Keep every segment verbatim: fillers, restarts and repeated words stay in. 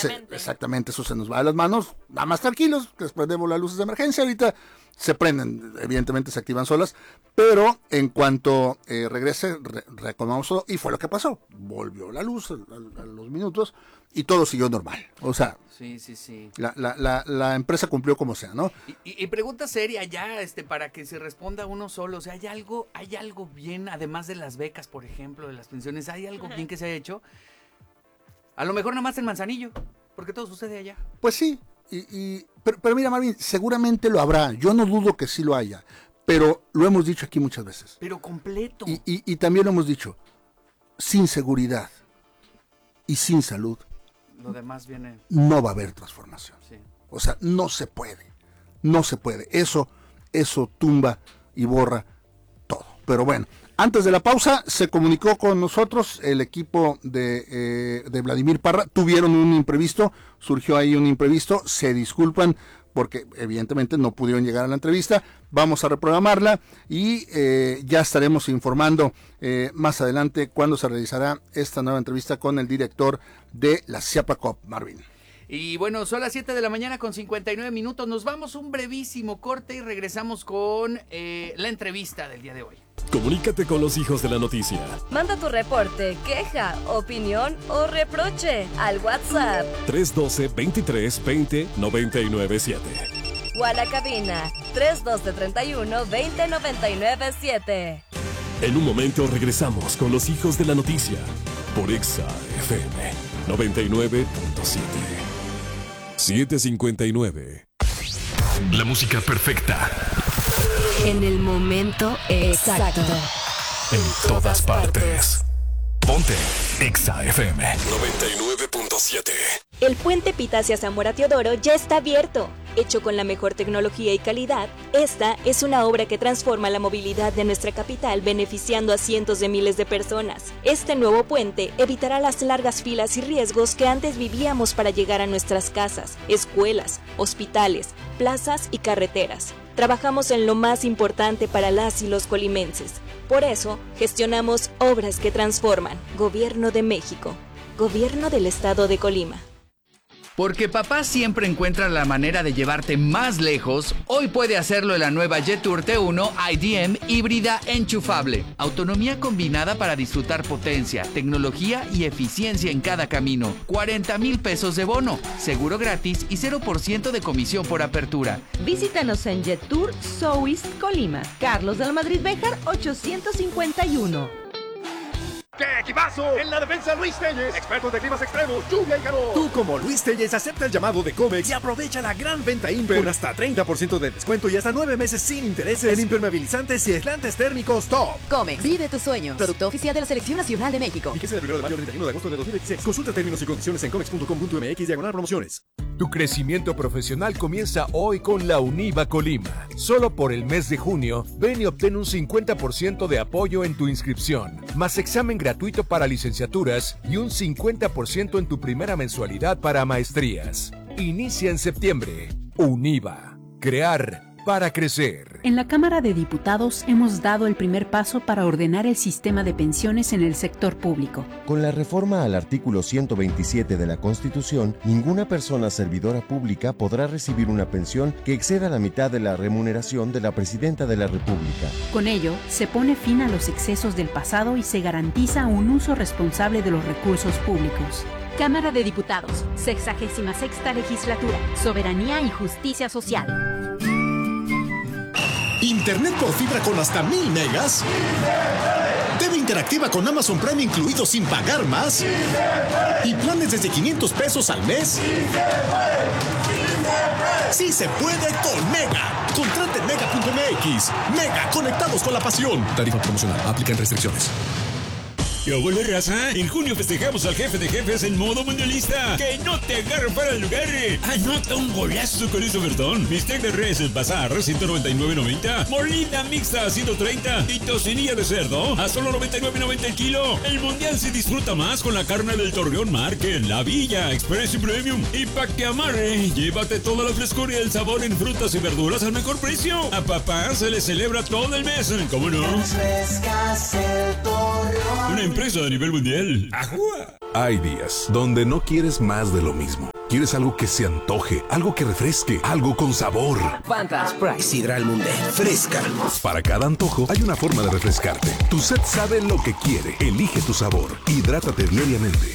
se, exactamente, eso se nos va de las manos. Nada más tranquilos, que prendemos las luces de emergencia. Ahorita se prenden, evidentemente se activan solas, pero en cuanto eh, regrese, re, reacomodamos todo, y fue lo que pasó. Volvió la luz a, a, a los minutos y todo siguió normal. O sea, sí, sí, sí. La, la, la, la empresa cumplió como sea, ¿no? Y, y, y pregunta seria ya, este, para que se responda uno solo. O sea, ¿hay algo, hay algo bien, además de las becas, por ejemplo, de las pensiones, hay algo bien que se haya hecho? A lo mejor nada más en Manzanillo, porque todo sucede allá. Pues sí, y, y pero, pero mira, Marvin, seguramente lo habrá. Yo no dudo que sí lo haya, pero lo hemos dicho aquí muchas veces. Pero completo. Y, y, y también lo hemos dicho, sin seguridad y sin salud, lo demás viene. No va a haber transformación. Sí. O sea, no se puede. No se puede. Eso, eso tumba y borra todo. Pero bueno, antes de la pausa se comunicó con nosotros el equipo de, eh, de Vladimir Parra. Tuvieron un imprevisto, surgió ahí un imprevisto. Se disculpan porque evidentemente no pudieron llegar a la entrevista. Vamos a reprogramarla y eh, ya estaremos informando eh, más adelante cuándo se realizará esta nueva entrevista con el director de la Ciapacop, Marvin. Y bueno, son las siete de la mañana con cincuenta y nueve minutos. Nos vamos un brevísimo corte y regresamos con eh, la entrevista del día de hoy. Comunícate con los hijos de la noticia. Manda tu reporte, queja, opinión o reproche al WhatsApp tres uno dos, veintitrés, veinte, noventa y nueve siete. o a la cabina tres uno dos, treinta y uno, veinte, noventa y nueve siete. En un momento regresamos con los hijos de la noticia por Exa F M noventa y nueve punto siete. siete cincuenta y nueve. La música perfecta. En el momento exacto. En todas partes. Ponte Exa F M noventa y nueve punto siete. El puente Pitacia Zamora Teodoro ya está abierto. Hecho con la mejor tecnología y calidad, esta es una obra que transforma la movilidad de nuestra capital, beneficiando a cientos de miles de personas. Este nuevo puente evitará las largas filas y riesgos que antes vivíamos para llegar a nuestras casas, escuelas, hospitales, plazas y carreteras. Trabajamos en lo más importante para las y los colimenses. Por eso, gestionamos obras que transforman. Gobierno de México. Gobierno del Estado de Colima. Porque papá siempre encuentra la manera de llevarte más lejos, hoy puede hacerlo en la nueva Jetour T uno I D M híbrida enchufable. Autonomía combinada para disfrutar potencia, tecnología y eficiencia en cada camino. cuarenta mil pesos de bono, seguro gratis y cero por ciento de comisión por apertura. Visítanos en Jetour South Colima, Carlos del Madrid Béjar ochocientos cincuenta y uno. ¡Qué equipazo! En la defensa Luis Telles, expertos de climas extremos, lluvia y calor. Tú como Luis Telles acepta el llamado de Comex y aprovecha la gran venta Imper con hasta treinta por ciento de descuento y hasta nueve meses sin intereses en impermeabilizantes y aislantes térmicos top. Comex, vive tus sueños. Producto oficial de la Selección Nacional de México. Y que sea del primero de mayo al treinta y uno de agosto de dos mil veintiséis. Consulta términos y condiciones en comex punto com punto m x diagonal promociones. Tu crecimiento profesional comienza hoy con la UNIVA Colima. Solo por el mes de junio, ven y obtén un cincuenta por ciento de apoyo en tu inscripción, más examen gratuito para licenciaturas y un cincuenta por ciento en tu primera mensualidad para maestrías. Inicia en septiembre. UNIVA. Crear para crecer. En la Cámara de Diputados hemos dado el primer paso para ordenar el sistema de pensiones en el sector público. Con la reforma al artículo ciento veintisiete de la Constitución, ninguna persona servidora pública podrá recibir una pensión que exceda la mitad de la remuneración de la Presidenta de la República. Con ello, se pone fin a los excesos del pasado y se garantiza un uso responsable de los recursos públicos. Cámara de Diputados, sexagésima sexta legislatura, soberanía y justicia social. Internet por fibra con hasta mil megas. T V interactiva con Amazon Prime incluido sin pagar más. Y planes desde quinientos pesos al mes. Sí se puede con Mega. Contrate en mega punto m x. Mega, conectados con la pasión. Tarifa promocional. Aplican restricciones. ¡Qué buena raza! En junio festejamos al jefe de jefes en modo mundialista. ¡Que no te agarre para el lugar! ¡Anota un golazo con ese ofertón! Bistec de res el bazar, ciento noventa y nueve noventa. Molina mixta, ciento treinta. Y tocinilla de cerdo, a solo noventa y nueve noventa el kilo. El mundial se disfruta más con la carne del Torreón Market, La Villa, Express y Premium. Y pa' que amarre, llévate toda la frescura y el sabor en frutas y verduras al mejor precio. A papá se le celebra todo el mes, ¿cómo no? Una empresa a nivel mundial. ¡Ajúa! Hay días donde no quieres más de lo mismo. ¿Quieres algo que se antoje, algo que refresque, algo con sabor? Fanta Sprite Sidra al Mundo, fresca. Para cada antojo hay una forma de refrescarte. Tu sed sabe lo que quiere. Elige tu sabor. Hidrátate diariamente.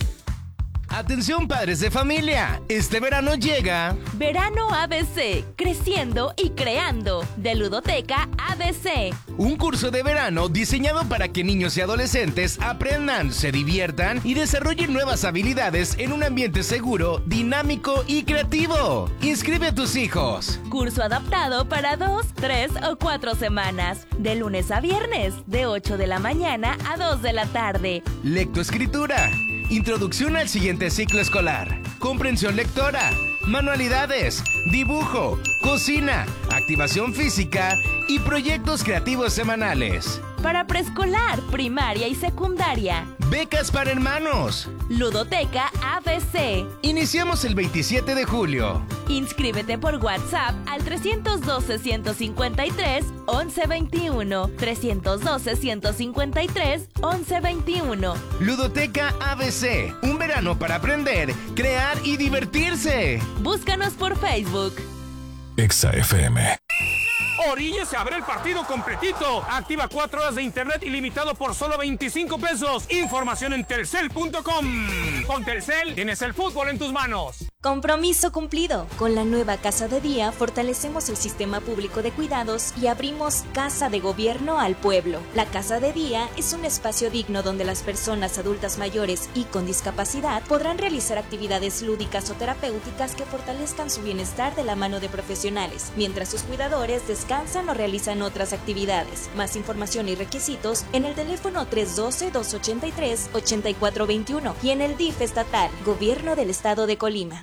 Atención padres de familia, este verano llega Verano A B C, creciendo y creando, de Ludoteca A B C. Un curso de verano diseñado para que niños y adolescentes aprendan, se diviertan y desarrollen nuevas habilidades en un ambiente seguro, dinámico y creativo. Inscribe a tus hijos. Curso adaptado para dos, tres o cuatro semanas, de lunes a viernes, de ocho de la mañana a dos de la tarde. Lectoescritura. Introducción al siguiente ciclo escolar. Comprensión lectora. Manualidades. Dibujo. Cocina. Activación física. Y proyectos creativos semanales. Para preescolar, primaria y secundaria. Becas para hermanos. Ludoteca A B C. Iniciamos el veintisiete de julio. Inscríbete por WhatsApp al trescientos doce, ciento cincuenta y tres, once veintiuno. trescientos doce, ciento cincuenta y tres, once veintiuno. Ludoteca A B C. Un verano para aprender, crear y divertirse. Búscanos por Facebook. Exa F M. Orilla se abre el partido completito. Activa cuatro horas de internet ilimitado por solo veinticinco pesos. Información en telcel punto com. Con Telcel tienes el fútbol en tus manos. Compromiso cumplido. Con la nueva Casa de Día fortalecemos el sistema público de cuidados y abrimos Casa de Gobierno al pueblo. La Casa de Día es un espacio digno donde las personas adultas mayores y con discapacidad podrán realizar actividades lúdicas o terapéuticas que fortalezcan su bienestar de la mano de profesionales, mientras sus cuidadores descansan o realizan otras actividades. Más información y requisitos en el teléfono tres uno dos, dos ocho tres, ocho cuatro dos uno y en el D I F estatal, Gobierno del Estado de Colima.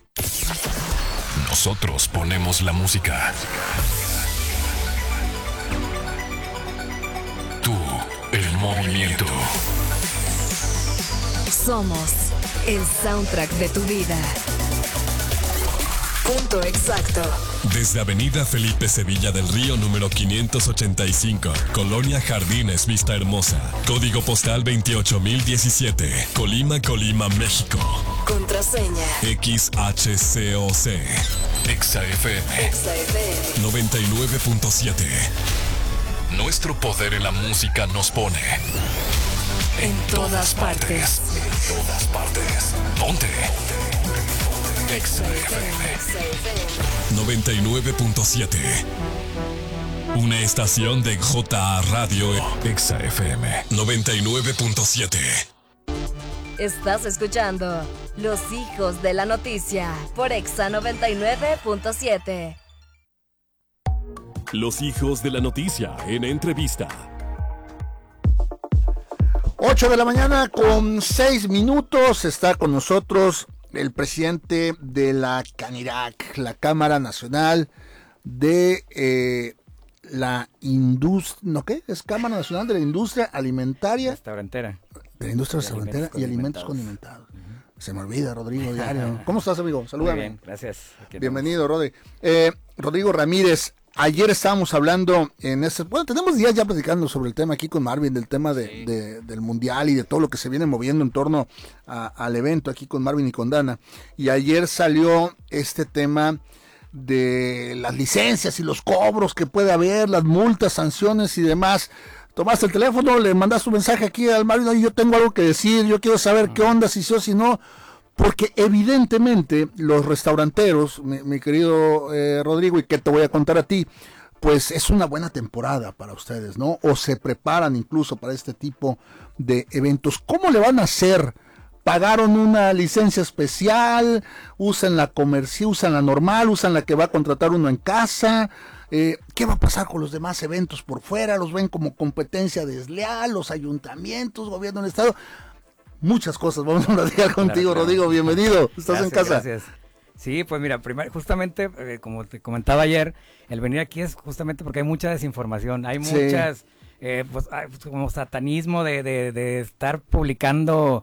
Nosotros ponemos la música. Tú, el movimiento. Somos el soundtrack de tu vida. Punto exacto. Desde Avenida Felipe Sevilla del Río número quinientos ochenta y cinco, Colonia Jardines Vista Hermosa, código postal veintiocho mil diecisiete, Colima, Colima, México. Contraseña X H C O C. Exa F M. Exa F M noventa y nueve punto siete. Nuestro poder en la música nos pone en, en todas, todas partes. partes. En todas partes. Ponte. Exa F M noventa y nueve punto siete. Una estación de J A Radio. Exa F M noventa y nueve punto siete. Estás escuchando Los Hijos de la Noticia por Exa noventa y nueve punto siete. Los Hijos de la Noticia en entrevista. ocho de la mañana con seis minutos. Está con nosotros el presidente de la CANIRAC, la Cámara Nacional de eh, la Industria, ¿no qué? Es Cámara Nacional de la Industria Alimentaria. Restaurantera. De la Industria Restaurantera y Alimentos Condimentados. Uh-huh. Se me olvida, Rodrigo Diario. ¿Cómo estás, amigo? Salúdame. Muy bien, gracias. Aquí Bienvenido, estamos. Rodri. Eh, Rodrigo Ramírez. Ayer estábamos hablando en este, bueno, tenemos días ya platicando sobre el tema aquí con Marvin, del tema de, sí. de, del mundial y de todo lo que se viene moviendo en torno a, al evento aquí con Marvin y con Dana. Y ayer salió este tema de las licencias y los cobros que puede haber, las multas, sanciones y demás. Tomaste el teléfono, le mandaste un mensaje aquí al Marvin, oye, yo tengo algo que decir, yo quiero saber uh-huh. qué onda, si sí o si no. Porque evidentemente los restauranteros, mi, mi querido eh, Rodrigo, y que te voy a contar a ti, pues es una buena temporada para ustedes, ¿no? O se preparan incluso para este tipo de eventos. ¿Cómo le van a hacer? ¿Pagaron una licencia especial? ¿Usan la comercial? ¿Usan la normal? ¿Usan la que va a contratar uno en casa? Eh, ¿Qué va a pasar con los demás eventos por fuera? ¿Los ven como competencia desleal? ¿Los ayuntamientos, gobierno del estado? Muchas cosas, vamos a platicar contigo, claro, claro. Rodrigo, bienvenido, estás gracias, en casa. Gracias. Sí, pues mira, primero, justamente, eh, como te comentaba ayer, el venir aquí es justamente porque hay mucha desinformación, hay sí. muchas, eh, pues, hay, como satanismo de, de, de estar publicando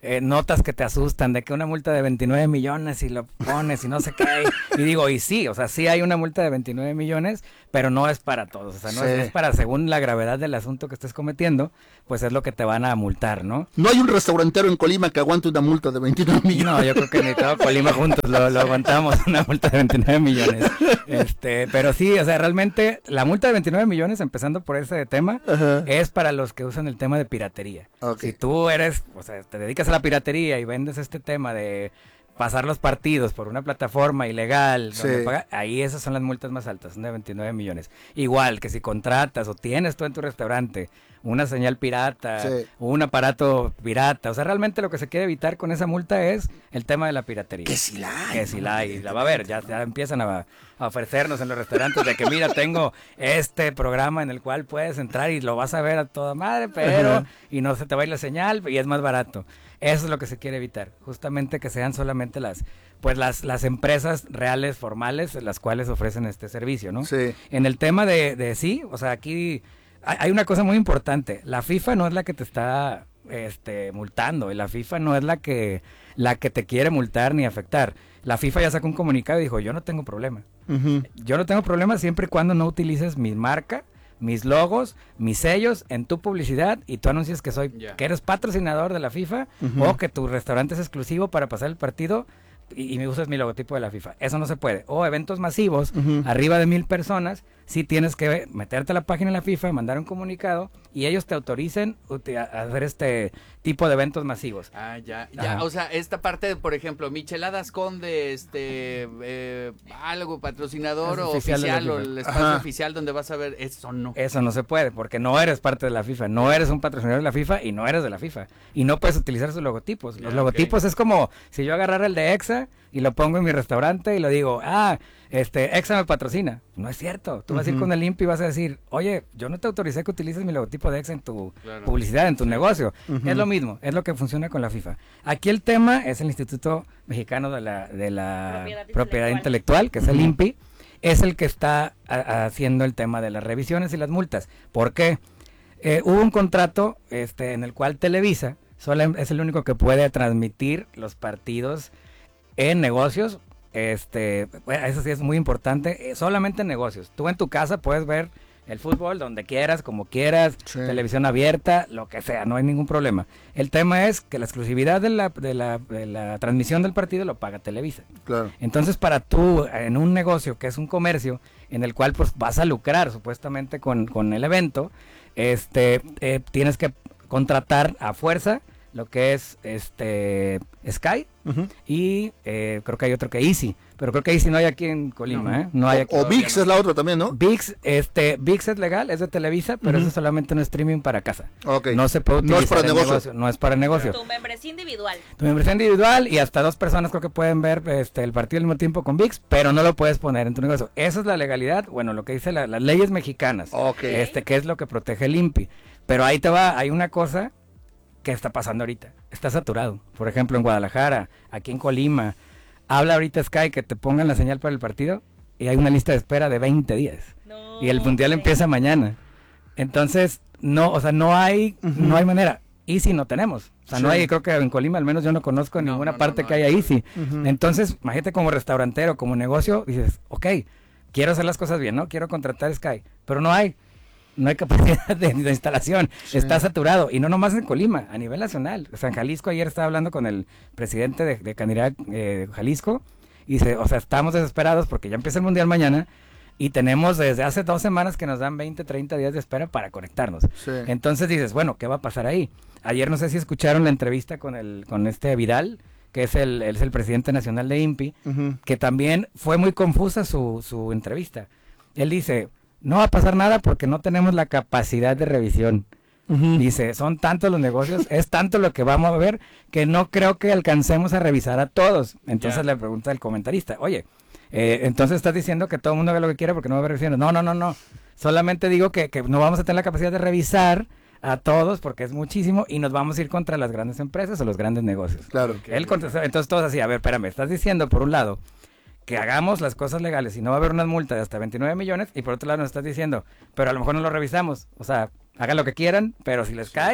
eh, notas que te asustan de que una multa de veintinueve millones y lo pones y no sé qué. Y digo, y sí, o sea, sí hay una multa de veintinueve millones, pero no es para todos. O sea, no Sí. es, es para, según la gravedad del asunto que estés cometiendo, pues es lo que te van a multar, ¿no? No hay un restaurantero en Colima que aguante una multa de veintinueve millones. No, yo creo que ni todo Colima juntos lo, lo aguantamos, una multa de veintinueve millones. Este, pero sí, o sea, realmente la multa de veintinueve millones, empezando por ese tema, Ajá. es para los que usan el tema de piratería. Okay. Si tú eres, o sea, te dedicas a la piratería y vendes este tema de pasar los partidos por una plataforma ilegal, donde Sí. paga- ahí esas son las multas más altas, son de veintinueve millones. Igual que si contratas o tienes tú en tu restaurante una señal pirata, Sí. un aparato pirata, o sea, realmente lo que se quiere evitar con esa multa es el tema de la piratería. Que si la hay. Que si la hay, la va a haber, ya, ya empiezan a, a ofrecernos en los restaurantes de que mira, tengo este programa en el cual puedes entrar y lo vas a ver a toda madre, pero, Ajá. y no se te va a ir la señal y es más barato. Eso es lo que se quiere evitar, justamente que sean solamente las, pues las, las empresas reales, formales, las cuales ofrecen este servicio, ¿no? Sí. En el tema de, de sí, o sea, aquí hay, hay una cosa muy importante, la FIFA no es la que te está este, multando, y la FIFA no es la que, la que te quiere multar ni afectar. La FIFA ya sacó un comunicado y dijo, yo no tengo problema. Ujú. Yo no tengo problema siempre y cuando no utilices mi marca, mis logos, mis sellos en tu publicidad y tú anuncias que soy, Ya. que eres patrocinador de la FIFA Ujú. o que tu restaurante es exclusivo para pasar el partido y, y me usas mi logotipo de la FIFA. Eso no se puede. O eventos masivos, Ujú. arriba de mil personas, sí tienes que meterte a la página de la FIFA, mandar un comunicado y ellos te autoricen uti- a a hacer este tipo de eventos masivos. Ah, ya, ya, Ajá. o sea, esta parte, de, por ejemplo, Micheladas Conde, este, eh, algo, patrocinador Es o oficial de la oficial, o FIFA. el espacio Ajá. oficial donde vas a ver, eso no. Eso no se puede, porque no eres parte de la FIFA, no eres un patrocinador de la FIFA y no eres de la FIFA. Y no puedes utilizar sus logotipos. Los Ya, logotipos es como si yo agarrara el de EXA y lo pongo en mi restaurante y lo digo, ah, este, EXA me patrocina. No es cierto. Tú vas a ir Ujú. con el I N P I y vas a decir, oye, yo no te autoricé que utilices mi logotipo de EXA en tu Claro. publicidad, en tu negocio. Ujú. Es lo mismo, es lo que funciona con la FIFA. Aquí el tema es el Instituto Mexicano de la, de la Propiedad Propiedad, Intelectual. Intelectual, que es el I N P I, es el que está a- haciendo el tema de las revisiones y las multas. ¿Por qué? Eh, hubo un contrato este, en el cual Televisa solo es el único que puede transmitir los partidos en negocios. Este, bueno, eso sí es muy importante, eh, solamente en negocios. Tú en tu casa puedes ver el fútbol donde quieras, como quieras, Sí. televisión abierta, lo que sea, no hay ningún problema. El tema es que la exclusividad de la, de la, de la transmisión del partido lo paga Televisa. Claro. Entonces, para tú, en un negocio que es un comercio, en el cual pues vas a lucrar supuestamente con, con el evento, este, eh, tienes que contratar a fuerza lo que es este Sky Ujú. y eh, creo que hay otro que Easy, pero creo que Easy no hay aquí en Colima, No. ¿eh? No hay aquí. O VIX es la otra también, ¿no? VIX, este, VIX es legal, es de Televisa, pero Ujú. eso es solamente un streaming para casa. Ok. No se puede No utilizar es para en negocio. No es para negocio. Tu membresía individual. Tu membresía individual y hasta dos personas creo que pueden ver este, el partido al mismo tiempo con VIX, pero no lo puedes poner en tu negocio. Esa es la legalidad, bueno, lo que dice la- las leyes mexicanas, Ok. este, que es lo que protege el I N P I. Pero ahí te va, hay una cosa que está pasando ahorita. Está saturado. Por ejemplo, en Guadalajara, aquí en Colima, habla ahorita Sky que te pongan la señal para el partido y hay una lista de espera de veinte días. No, Y el mundial hombre. empieza mañana. Entonces, no, o sea, no hay, Ujú. no hay manera. Easy no tenemos. O sea, no Sí. hay, creo que en Colima al menos yo no conozco en No, ninguna no, no, parte no que hay. haya Easy. Ujú. Entonces, imagínate como restaurantero, como negocio, dices, ok, quiero hacer las cosas bien, ¿no? Quiero contratar Sky, pero no hay. No hay capacidad de, de instalación, Sí. está saturado, y no nomás en Colima, a nivel nacional. O sea, en Jalisco, ayer estaba hablando con el presidente de, de Canirac, eh, Jalisco, y dice, o sea, estamos desesperados porque ya empieza el Mundial mañana, y tenemos desde hace dos semanas que nos dan veinte, treinta días de espera para conectarnos. Sí. Entonces dices, bueno, ¿qué va a pasar ahí? Ayer no sé si escucharon la entrevista con el con este Vidal, que es el, él es el presidente nacional de I N P I, Ujú. que también fue muy confusa su, su entrevista. Él dice, no va a pasar nada porque no tenemos la capacidad de revisión. Ujú. Dice, son tantos los negocios, es tanto lo que vamos a ver, que no creo que alcancemos a revisar a todos. Entonces Ya. le pregunta el comentarista, oye, eh, entonces estás diciendo que todo el mundo haga lo que quiere porque no va a haber revisiones. No, no, no, no. Solamente digo que, que no vamos a tener la capacidad de revisar a todos porque es muchísimo y nos vamos a ir contra las grandes empresas o los grandes negocios. Claro. Él contestó, entonces todos así, a ver, espérame, estás diciendo por un lado que hagamos las cosas legales y no va a haber unas multas de hasta veintinueve millones y por otro lado nos estás diciendo, pero a lo mejor no lo revisamos, o sea, hagan lo que quieran, pero si les cae,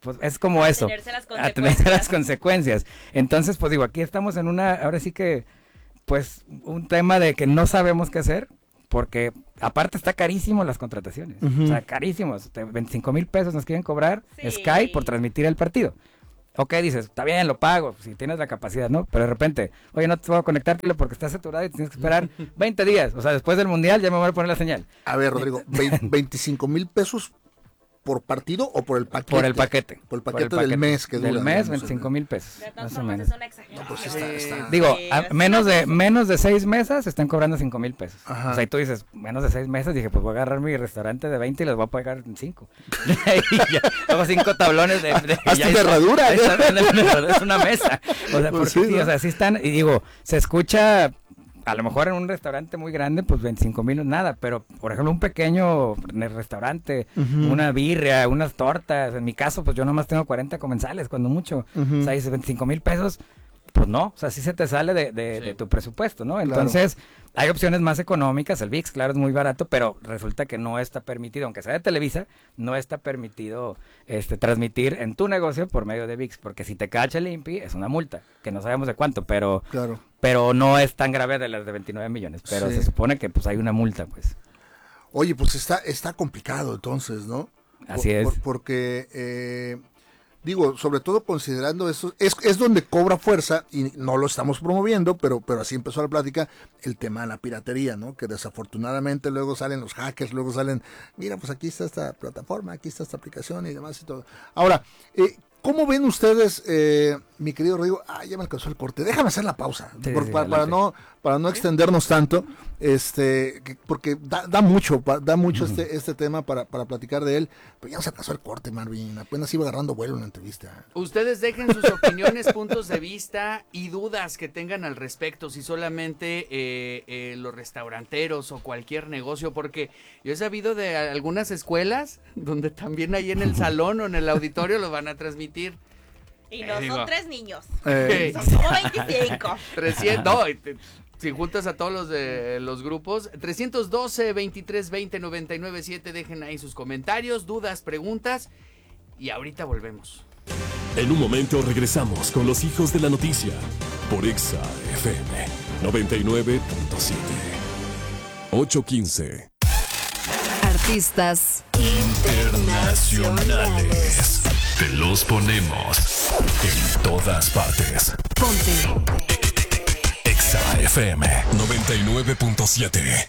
pues es como eso, Atenerse a las atenerse a las consecuencias. Entonces, pues digo, aquí estamos en una, ahora sí que, pues, un tema de que no sabemos qué hacer, porque aparte está carísimo las contrataciones, uh-huh. o sea, carísimos, veinticinco mil pesos nos quieren cobrar sí. Sky por transmitir el partido. Ok, dices, está bien, lo pago, si tienes la capacidad, ¿no? Pero de repente, oye, no te puedo conectártelo porque está saturado y tienes que esperar veinte días. O sea, después del Mundial ya me voy a poner la señal. A ver, Rodrigo, veinticinco mil pesos por partido o por el paquete? Por el paquete. Por el paquete, por el paquete del mes que dura. Del mes, veinticinco mil pesos. De todas más formas, o menos. es una exageración. No, pues está, está. Digo, Sí, a, es menos una de cosa. menos de seis mesas están cobrando cinco mil pesos. Ajá. O sea, y tú dices, menos de seis meses, dije, pues voy a agarrar mi restaurante de veinte y les voy a pagar en cinco. Y ya, hago cinco tablones de... de Hasta de herradura. ¿Eh? Es una mesa. O sea, Pues porque sí, sí, ¿no? o sea, sí están, y digo, se escucha... A lo mejor en un restaurante muy grande, pues veinticinco mil no es nada, pero por ejemplo un pequeño restaurante, Uh-huh. una birria, unas tortas, en mi caso pues yo nomás tengo cuarenta comensales, cuando mucho, Uh-huh. o sea, dices veinticinco mil pesos, pues no, o sea, sí se te sale de, de, Sí. de tu presupuesto, ¿no? Entonces hay opciones más económicas, el V I X, claro, es muy barato, pero resulta que no está permitido, aunque sea de Televisa, no está permitido este transmitir en tu negocio por medio de V I X, porque si te cacha el I N P I es una multa, que no sabemos de cuánto, pero... Claro. Pero no es tan grave de las de veintinueve millones, pero Sí. se supone que pues hay una multa, pues. Oye, pues está, está complicado entonces, ¿no? Así Por- es. por- porque, eh, digo, sobre todo considerando eso, es, es donde cobra fuerza, y no lo estamos promoviendo, pero, pero así empezó la plática, el tema de la piratería, ¿no? Que desafortunadamente luego salen los hackers, luego salen, mira, pues aquí está esta plataforma, aquí está esta aplicación y demás y todo. Ahora, eh, ¿cómo ven ustedes, eh, mi querido Rodrigo? Ah, ya me alcanzó el corte. Déjame hacer la pausa, Sí, por- sí, para, para adelante. no para no extendernos tanto, este, que- porque da, da mucho, pa- da mucho este este tema para, para platicar de él. Pero ya nos alcanzó el corte, Marvin. Apenas iba agarrando vuelo en la entrevista. Ustedes dejen sus opiniones, puntos de vista y dudas que tengan al respecto, si solamente eh, eh, los restauranteros o cualquier negocio, porque yo he sabido de algunas escuelas donde también ahí en el salón o en el auditorio lo van a transmitir. Y no Eh, digo, son tres niños. Eh, Son como veinticinco. trescientos, no, y te- si juntas a todos los de los grupos, trescientos doce, veintitrés veinte, noventa y nueve siete, dejen ahí sus comentarios, dudas, preguntas, y ahorita volvemos. En un momento regresamos con los hijos de la noticia por Exa F M noventa y nueve punto siete. ocho quince. Artistas Internacionales. Te los ponemos en todas partes. Ponte. Exa F M noventa y nueve punto siete.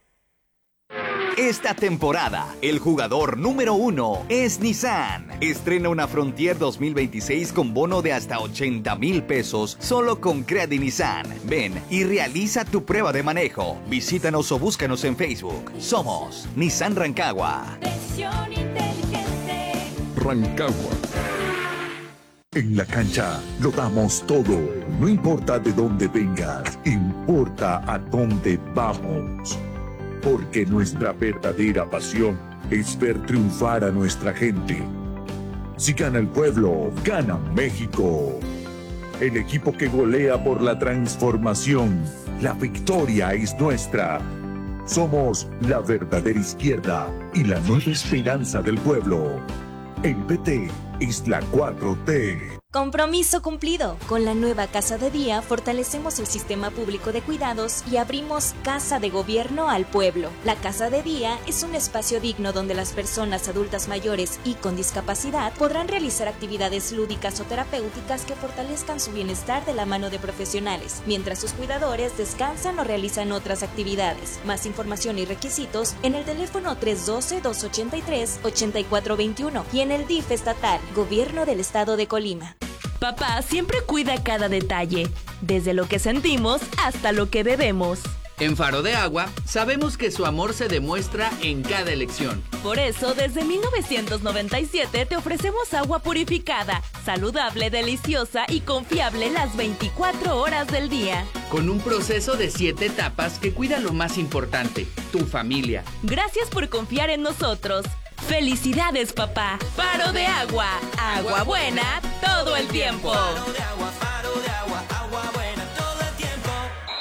Esta temporada, el jugador número uno es Nissan. Estrena una Frontier dos mil veintiséis con bono de hasta ochenta mil pesos solo con Credit Nissan. Ven y realiza tu prueba de manejo. Visítanos o búscanos en Facebook. Somos Nissan Rancagua. Presión inteligente. Rancagua. En la cancha lo damos todo. No importa de dónde vengas, importa a dónde vamos. Porque nuestra verdadera pasión es ver triunfar a nuestra gente. Si gana el pueblo, gana México. El equipo que golea por la transformación. La victoria es nuestra. Somos la verdadera izquierda y la nueva esperanza del pueblo. El P T es la cuatro T. Compromiso cumplido. Con la nueva Casa de Día fortalecemos el sistema público de cuidados y abrimos Casa de Gobierno al pueblo. La Casa de Día es un espacio digno donde las personas adultas mayores y con discapacidad podrán realizar actividades lúdicas o terapéuticas que fortalezcan su bienestar de la mano de profesionales, mientras sus cuidadores descansan o realizan otras actividades. Más información y requisitos en el teléfono tres uno dos, dos ocho tres, ocho cuatro dos uno y en el D I F estatal, Gobierno del Estado de Colima. Papá siempre cuida cada detalle, desde lo que sentimos hasta lo que bebemos. En Faro de Agua, sabemos que su amor se demuestra en cada elección. Por eso, desde mil novecientos noventa y siete te ofrecemos agua purificada, saludable, deliciosa y confiable las veinticuatro horas del día. Con un proceso de siete etapas que cuida lo más importante, tu familia. Gracias por confiar en nosotros. ¡Felicidades, papá! Faro de Agua, agua buena todo el tiempo.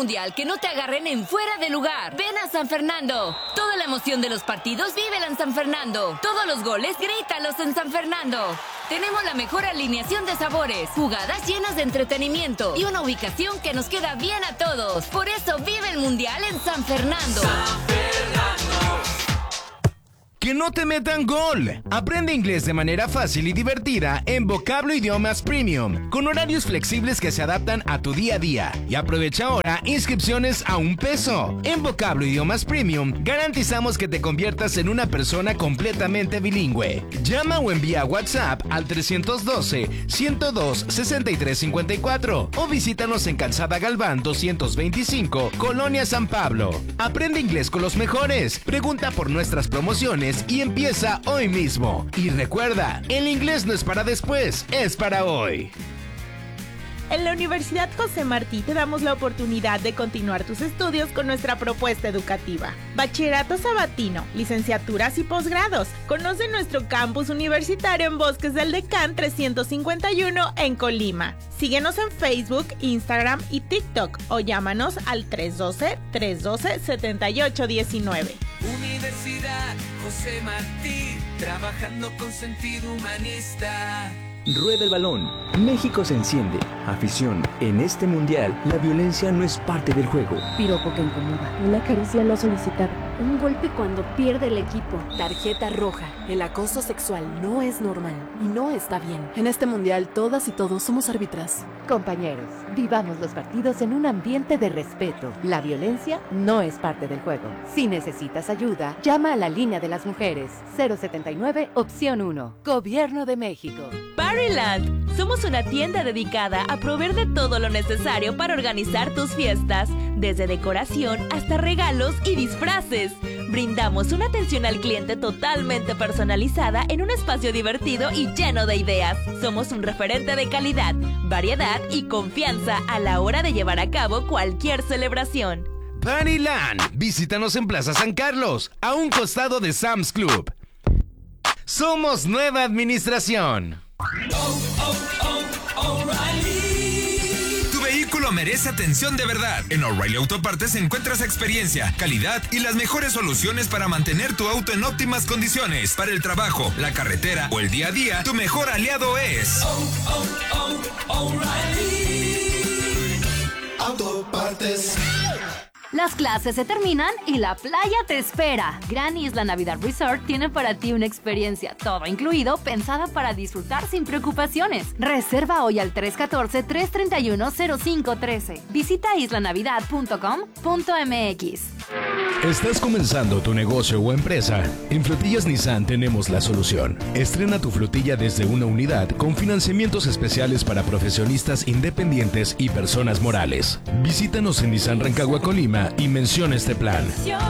mundial que no te agarren en fuera de lugar. Ven a San Fernando. Toda la emoción de los partidos, vívela en San Fernando. Todos los goles, grítalos en San Fernando. Tenemos la mejor alineación de sabores, jugadas llenas de entretenimiento y una ubicación que nos queda bien a todos. Por eso vive el mundial en San Fernando. San Fernando. ¡Que no te metan gol! Aprende inglés de manera fácil y divertida en Vocablo Idiomas Premium, con horarios flexibles que se adaptan a tu día a día. Y aprovecha ahora inscripciones a un peso. En Vocablo Idiomas Premium garantizamos que te conviertas en una persona completamente bilingüe. Llama o envía WhatsApp al trescientos doce, ciento dos, sesenta y tres cincuenta y cuatro o visítanos en Calzada Galván doscientos veinticinco, Colonia San Pablo. Aprende inglés con los mejores. Pregunta por nuestras promociones y empieza hoy mismo. Y recuerda, el inglés no es para después, es para hoy. En la Universidad José Martí te damos la oportunidad de continuar tus estudios con nuestra propuesta educativa. Bachillerato sabatino, licenciaturas y posgrados. Conoce nuestro campus universitario en Bosques del Decán trescientos cincuenta y uno en Colima. Síguenos en Facebook, Instagram y TikTok o llámanos al tres uno dos, tres uno dos, siete ocho uno nueve. Universidad José Martí, trabajando con sentido humanista. Rueda el balón. México se enciende. Afición. En este mundial, la violencia no es parte del juego. Piropo que incomoda. Una caricia no solicitada. Un golpe cuando pierde el equipo. Tarjeta roja. El acoso sexual no es normal y no está bien. En este mundial, todas y todos somos árbitras. Compañeros, vivamos los partidos en un ambiente de respeto. La violencia no es parte del juego. Si necesitas ayuda, llama a la línea de las mujeres. cero setenta y nueve, opción uno. Gobierno de México. Partyland. Somos una tienda dedicada a proveer de todo lo necesario para organizar tus fiestas, desde decoración hasta regalos y disfraces. Brindamos una atención al cliente totalmente personalizada en un espacio divertido y lleno de ideas. Somos un referente de calidad, variedad y confianza a la hora de llevar a cabo cualquier celebración. Partyland. Visítanos en Plaza San Carlos, a un costado de Sam's Club. Somos nueva administración. Oh, oh, oh, O'Reilly. Tu vehículo merece atención de verdad. En O'Reilly Autopartes encuentras experiencia, calidad y las mejores soluciones para mantener tu auto en óptimas condiciones. Para el trabajo, la carretera o el día a día, tu mejor aliado es Oh, oh, oh, O'Reilly Autopartes. Las clases se terminan y la playa te espera. Gran Isla Navidad Resort tiene para ti una experiencia todo incluido, pensada para disfrutar sin preocupaciones. Reserva hoy al tres uno cuatro, tres tres uno, cero cinco uno tres. Visita isla navidad punto com punto m x. ¿Estás comenzando tu negocio o empresa? En Flotillas Nissan tenemos la solución. Estrena tu flotilla desde una unidad con financiamientos especiales para profesionistas independientes y personas morales. Visítanos en Nissan Rancagua, Colima y menciona este plan.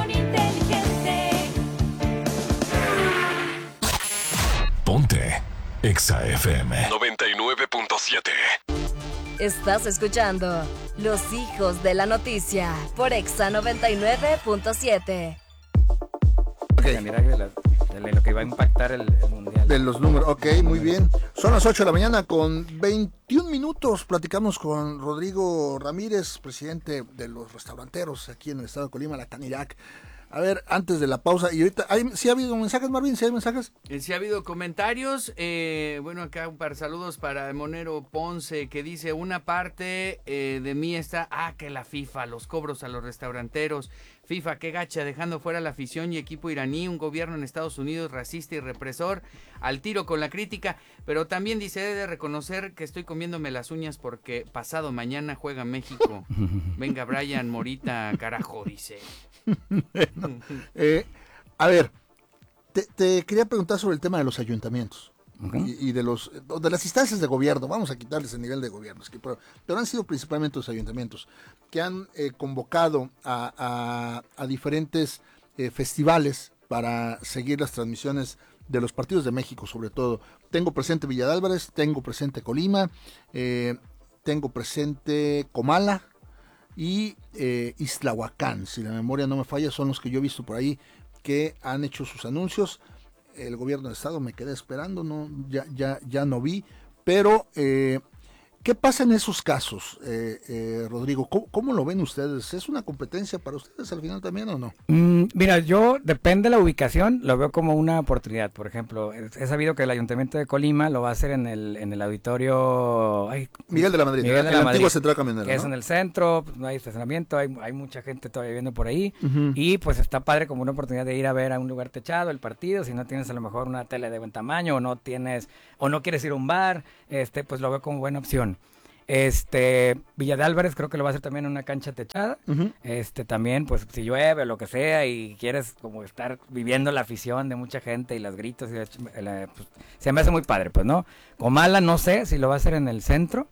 Ponte Exa F M noventa y nueve punto siete. Estás escuchando Los Hijos de la Noticia por Exa noventa y nueve punto siete. Okay. De, la, de lo que va a impactar el, el mundial. De los números, ok, muy bien. Son las ocho de la mañana con veintiún minutos. Platicamos con Rodrigo Ramírez, presidente de los restauranteros aquí en el estado de Colima, la Canirac. A ver, antes de la pausa, y ahorita, ¿hay, ¿sí ha habido mensajes, Marvin? ¿Sí hay mensajes? Eh, sí ha habido comentarios. Eh, bueno, acá un par de saludos para Monero Ponce, que dice, una parte eh, de mí está, ah, que la FIFA, los cobros a los restauranteros. FIFA, qué gacha, dejando fuera la afición y equipo iraní, un gobierno en Estados Unidos racista y represor, al tiro con la crítica, pero también dice, he de reconocer que estoy comiéndome las uñas porque pasado mañana juega México. Venga, Brian Morita, carajo, dice. Bueno, eh, a ver, te, te quería preguntar sobre el tema de los ayuntamientos. Uh-huh. y, y de los de las instancias de gobierno. Vamos a quitarles el nivel de gobierno, es que, pero, pero han sido principalmente los ayuntamientos que han eh, convocado a, a, a diferentes eh, festivales para seguir las transmisiones de los partidos de México, sobre todo. Tengo presente Villa de Álvarez, tengo presente Colima, eh, tengo presente Comala y eh, Ixtlahuacán, si la memoria no me falla, son los que yo he visto por ahí que han hecho sus anuncios. El gobierno del estado me quedé esperando, no, ya, ya, ya no vi, pero eh, ¿Qué pasa en esos casos, eh, eh, Rodrigo? ¿Cómo, ¿Cómo lo ven ustedes? ¿Es una competencia para ustedes al final también o no? Mm, mira, yo, depende de la ubicación, lo veo como una oportunidad. Por ejemplo, he sabido que el Ayuntamiento de Colima lo va a hacer en el, en el auditorio... Ay, Miguel de la Madrid, Miguel de el la antiguo Madrid, Central Camionero, que ¿no? es en el centro, pues, no hay estacionamiento, hay, hay mucha gente todavía viviendo por ahí. Ujú. Y pues está padre como una oportunidad de ir a ver a un lugar techado el partido. Si no tienes a lo mejor una tele de buen tamaño o no tienes, o no quieres ir a un bar, este pues lo veo como buena opción. Este, Villa de Álvarez creo que lo va a hacer también en una cancha techada. Uh-huh. Este, también, pues, si llueve o lo que sea y quieres como estar viviendo la afición de mucha gente y los gritos, y la, la, pues, se me hace muy padre, pues, ¿no? Comala, no sé si lo va a hacer en el centro.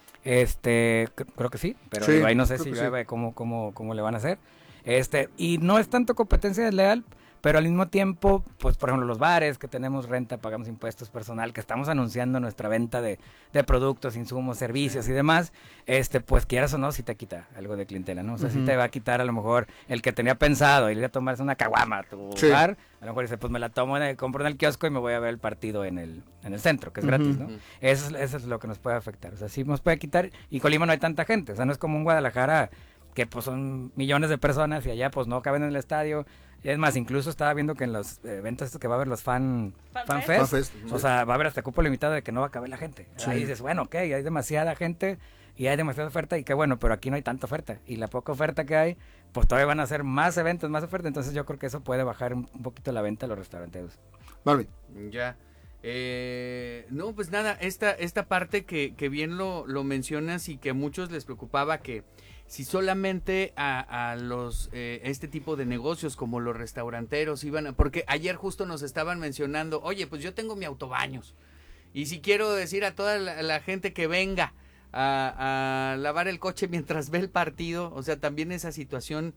Este, cr- creo que sí, pero Sí, digo, ahí no sé creo si que llueve, sí. cómo, cómo, cómo le van a hacer. Este, y no es tanto competencia desleal, pero al mismo tiempo, pues por ejemplo los bares que tenemos renta, pagamos impuestos personal, que estamos anunciando nuestra venta de, de productos, insumos, servicios y demás, este pues quieras o no, sí te quita algo de clientela, ¿no? O sea, sí Ujú. te va a quitar a lo mejor el que tenía pensado ir a tomarse una caguama a tu Sí. bar, a lo mejor dice, pues me la tomo, en el, compro en el kiosco y me voy a ver el partido en el, en el centro, que es Ujú. gratis, ¿no? Eso es, eso es lo que nos puede afectar, o sea, sí nos puede quitar, y Colima no hay tanta gente, o sea, no es como un Guadalajara que pues son millones de personas y allá pues no caben en el estadio. Es más, incluso estaba viendo que en los eventos estos que va a haber los fan, Fan fan Fest. fest, Fan Fest, o sí. sea, va a haber hasta cupo limitado de que no va a caber la gente. Sí. Ahí dices, bueno, ok, hay demasiada gente y hay demasiada oferta y qué bueno, pero aquí no hay tanta oferta. Y la poca oferta que hay, pues todavía van a hacer más eventos, más oferta. Entonces yo creo que eso puede bajar un un poquito la venta a los restauranteros. Marvin. Ya. Eh, no, pues nada, esta, esta parte que, que bien lo, lo mencionas y que a muchos les preocupaba que si solamente a, a los eh, este tipo de negocios como los restauranteros iban a, porque ayer justo nos estaban mencionando, oye, pues yo tengo mi autobaños y si quiero decir a toda la, la gente que venga a, a lavar el coche mientras ve el partido, o sea, también esa situación,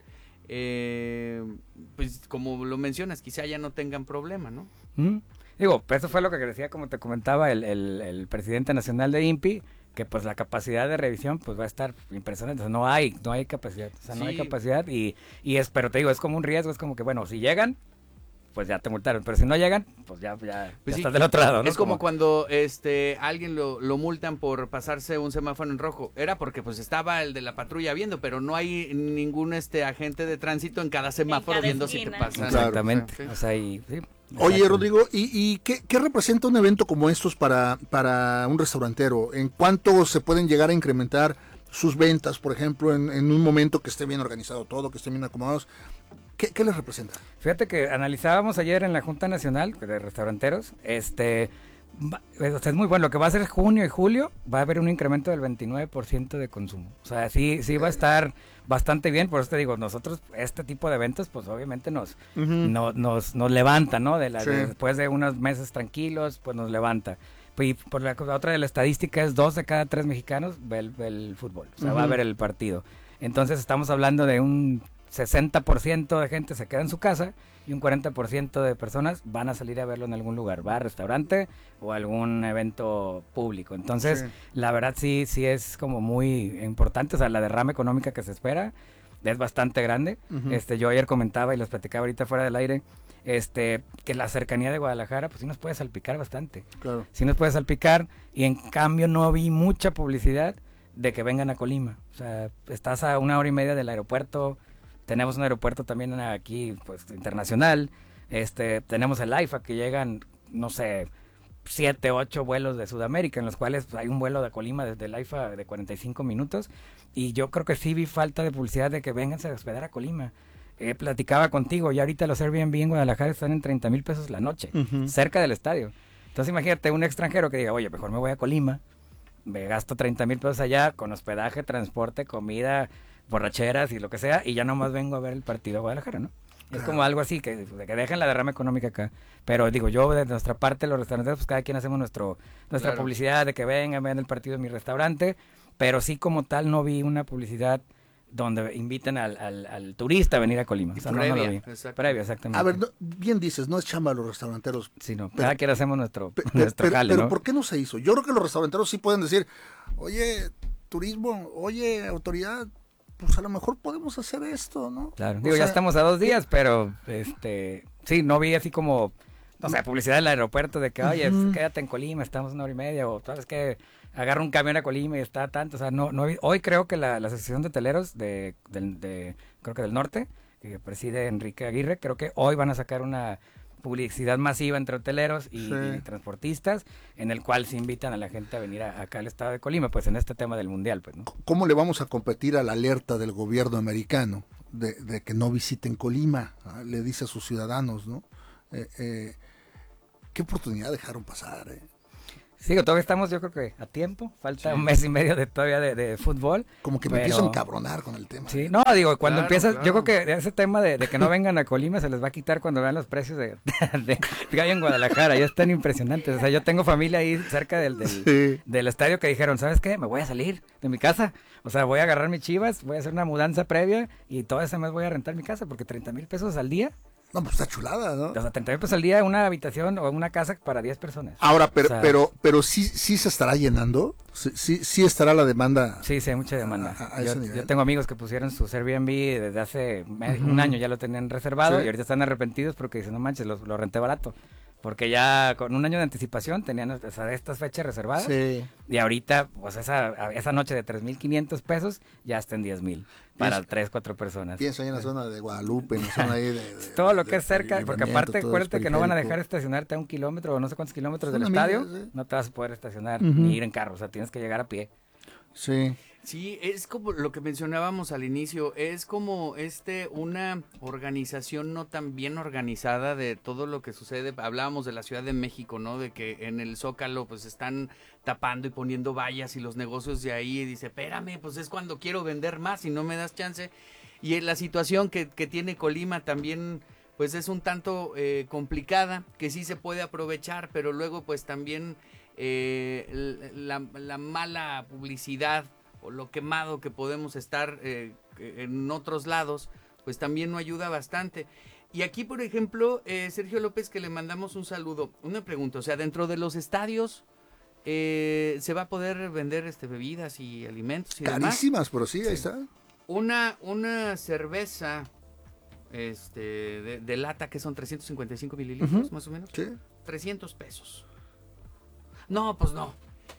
eh, pues como lo mencionas, quizá ya no tengan problema, ¿no? ¿Mm? Digo, eso fue lo que decía, como te comentaba, el, el, el presidente nacional de I N P I, que pues la capacidad de revisión pues va a estar impresionante. O sea, no hay, no hay capacidad, o sea, no hay Sí. capacidad y, y es, pero te digo, es como un riesgo, es como que bueno, si llegan, pues ya te multaron, pero si no llegan, pues ya, ya, Pues ya sí, estás del otro lado, ¿no? Es como, cuando este alguien lo, lo multan por pasarse un semáforo en rojo. Era porque pues estaba el de la patrulla viendo, pero no hay ningún este agente de tránsito en cada semáforo cada viendo si te esquina. pasan. Exactamente, Sí. o sea, y, sí, Oye, exacto. Rodrigo, ¿y, y qué, qué representa un evento como estos para, para un restaurantero? ¿En cuánto se pueden llegar a incrementar sus ventas, por ejemplo, en, en un momento que esté bien organizado todo, que estén bien acomodados? ¿Qué, qué les representa? Fíjate que analizábamos ayer en la Junta Nacional de Restauranteros, este, va- o sea, es muy bueno, lo que va a ser junio y julio, va a haber un incremento del veintinueve por ciento de consumo. O sea, sí, sí va a estar bastante bien, por eso te digo, nosotros, este tipo de eventos, pues obviamente nos, Ujú. no- nos, nos levanta, ¿no? De la, Sí. de- después de unos meses tranquilos, pues nos levanta. Y por la, la otra de la estadística es dos de cada tres mexicanos ve el, ve el fútbol, o sea, va a Ujú. ver el partido. Entonces estamos hablando de un sesenta por ciento de gente se queda en su casa y un cuarenta por ciento de personas van a salir a verlo en algún lugar, bar, restaurante o algún evento público. Entonces, Sí. la verdad sí, sí es como muy importante, o sea, la derrama económica que se espera es bastante grande. Ujú. Este, yo ayer comentaba y les platicaba ahorita fuera del aire, este, que la cercanía de Guadalajara, pues sí nos puede salpicar bastante. Claro. Sí nos puede salpicar y en cambio no vi mucha publicidad de que vengan a Colima. O sea, estás a una hora y media del aeropuerto, tenemos un aeropuerto también aquí, pues, internacional, este, tenemos el AIFA que llegan, no sé, siete, ocho vuelos de Sudamérica, en los cuales pues, hay un vuelo de Colima desde el AIFA de cuarenta y cinco minutos, y yo creo que sí vi falta de publicidad de que vénganse a hospedar a Colima. Eh, platicaba contigo, y ahorita los Airbnb en Guadalajara están en treinta mil pesos la noche, Ujú. cerca del estadio. Entonces imagínate un extranjero que diga, oye, mejor me voy a Colima, me gasto treinta mil pesos allá con hospedaje, transporte, comida, borracheras y lo que sea, y ya nomás vengo a ver el partido a Guadalajara, ¿no? Es como algo así, que, que dejen la derrama económica acá. Pero digo, yo de nuestra parte, los restauranteros, pues cada quien hacemos nuestro nuestra Claro. publicidad de que vengan, vean el partido en mi restaurante, pero sí como tal no vi una publicidad donde inviten al, al, al turista a venir a Colima. O sea, no, no lo Previa, vi. exacto. Previa, exactamente. A ver, no- bien dices, no es chamba a los restauranteros. Sí, no, pero- cada quien hacemos nuestro, Pe- pe- nuestro pero, jale, pero ¿no? ¿por qué no se hizo? Yo creo que los restauranteros sí pueden decir, oye, turismo, oye, autoridad, pues a lo mejor podemos hacer esto, ¿no? Claro, O digo, ya sea, estamos a dos días, pero este, sí, no vi así como O sea, publicidad del aeropuerto de que, oye, Ujú. quédate en Colima, estamos una hora y media, o sabes que agarra un camión a Colima y está tanto, o sea, no, no, hoy creo que la, la Asociación de Hoteleros de, del- de, creo que del norte, que preside Enrique Aguirre, creo que hoy van a sacar una publicidad masiva entre hoteleros y, Sí. y transportistas, en el cual se invitan a la gente a venir a- acá al estado de Colima, pues en este tema del mundial, pues, ¿no? ¿Cómo le vamos a competir a la alerta del gobierno americano de, de que no visiten Colima? ¿Ah? Le dice a sus ciudadanos, ¿no? Eh, eh, ¿Qué oportunidad dejaron pasar? eh? Sí, todavía estamos, yo creo que a tiempo, falta Sí. un mes y medio de todavía de, de fútbol. Como que me pero- empiezo a encabronar con el tema. Sí, no, digo, cuando Claro, empiezas, claro. yo creo que ese tema de, de que no vengan a Colima se les va a quitar cuando vean los precios de, de, que hay en Guadalajara, ya están impresionantes. O sea, yo tengo familia ahí cerca del, del, Sí. del estadio que dijeron, ¿sabes qué? Me voy a salir de mi casa. O sea, voy a agarrar mis chivas, voy a hacer una mudanza previa y todo ese mes voy a rentar mi casa porque treinta mil pesos al día. No, pues está chulada, ¿no? O sea, treinta mil pesos al día, una habitación o una casa para diez personas. Ahora, pero, O sea, pero, pero sí, sí se estará llenando, sí, sí, sí estará la demanda. Sí, sí, hay mucha demanda. A- a yo, ese nivel. yo tengo amigos que pusieron su Airbnb desde hace me- un Ujú. año, ya lo tenían reservado Sí. y ahorita están arrepentidos porque dicen, no manches, lo, lo renté barato. Porque ya con un año de anticipación tenían o sea, estas fechas reservadas. Sí. Y ahorita, pues esa, esa noche de tres mil quinientos pesos ya está en diez mil para Pienso- tres, cuatro personas. Pienso ahí en la zona de Guadalupe, en la zona ahí de... de- Todo lo de- que es cerca, de porque Libramiento, aparte todo acuérdate es que no van a periférico. dejar estacionarte a un kilómetro o no sé cuántos kilómetros Son del una estadio, milla, sí. no te vas a poder estacionar Ujú. ni ir en carro, o sea, tienes que llegar a pie. Sí. Sí, es como lo que mencionábamos al inicio, es como este una organización no tan bien organizada de todo lo que sucede. Hablábamos de la Ciudad de México, ¿no? De que en el Zócalo pues están tapando y poniendo vallas y los negocios de ahí y dice, espérame, pues es cuando quiero vender más y no me das chance. Y en la situación que, que tiene Colima también pues es un tanto eh, complicada, que sí se puede aprovechar, pero luego pues también eh, l- la, la mala publicidad o lo quemado que podemos estar eh, en otros lados, pues también no ayuda bastante. Y aquí, por ejemplo, eh, Sergio López, que le mandamos un saludo, una pregunta, o sea, dentro de los estadios, eh, ¿se va a poder vender este bebidas y alimentos y demás? Carísimas, pero sí, ahí está. Una, una cerveza este, de, de lata que son trescientos cincuenta y cinco mililitros, Ujú. más o menos. Sí. trescientos pesos. No, pues no.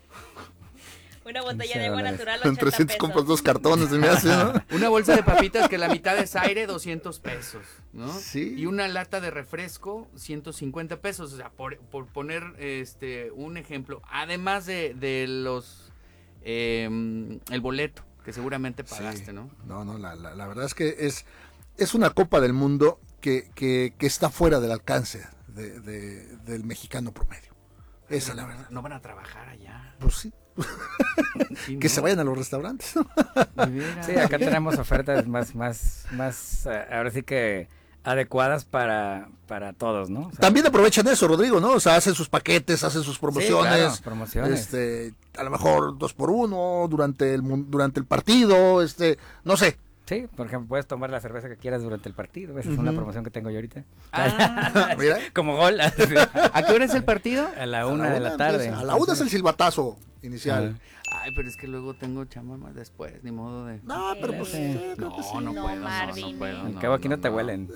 Una botella de agua natural, En ochenta trescientos pesos. compras dos cartones, se me hace, ¿no? Una bolsa de papitas que la mitad es aire, doscientos pesos, ¿no? Sí. Y una lata de refresco, ciento cincuenta pesos. O sea, por, por poner este un ejemplo. Además de, de los eh, el boleto, que seguramente pagaste, Sí. ¿no? No, no, la, la, la verdad es que es, es una Copa del Mundo que, que, que está fuera del alcance de, de- del mexicano promedio. Esa es la verdad. No van a trabajar allá. Pues sí. Sí, Que ¿no? se vayan a los restaurantes. De veras. Sí, acá tenemos ofertas más, más, más, eh, ahora sí que adecuadas para, para todos, ¿no? O sea, También aprovechan eso, Rodrigo, ¿no? O sea, hacen sus paquetes, hacen sus promociones. claro, promociones. Este, a lo mejor dos por uno durante el mun- durante el partido, este, no sé. Sí, por ejemplo, puedes tomar la cerveza que quieras durante el partido. Esa es una Ujú. promoción que tengo yo ahorita. Ah, Mira. Como gol. ¿A qué hora es el partido? A la A una de la tarde. empieza. A la una es el silbatazo inicial. Ay, pero es que luego tengo chamba más después, ni modo de... No, pero pues, Sí. eh, creo No, que sí. no, No, puedo, no, no Marvin, puedo. Al no, cabo aquí no, no, te no. huelen.